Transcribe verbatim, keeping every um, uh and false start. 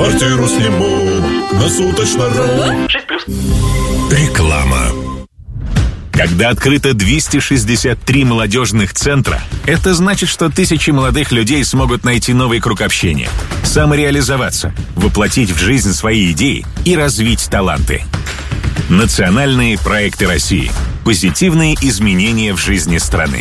Квартиру сниму на суточно.ру. шесть плюс. Реклама. Когда открыто двести шестьдесят три молодежных центра, это значит, что тысячи молодых людей смогут найти новый круг общения, самореализоваться, воплотить в жизнь свои идеи и развить таланты. Национальные проекты России. Позитивные изменения в жизни страны.